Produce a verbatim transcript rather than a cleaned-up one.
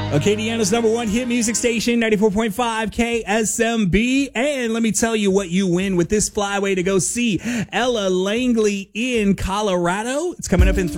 Acadiana's number one hit music station, ninety-four point five K S M B. And let me tell you what you win with this flyway to go see Ella Langley in Colorado. It's coming up in three.